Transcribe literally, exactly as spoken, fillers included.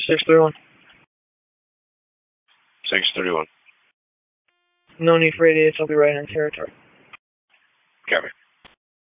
six thirty-one. six thirty-one. No need for eighty-eights. I'll be right in territory. Copy.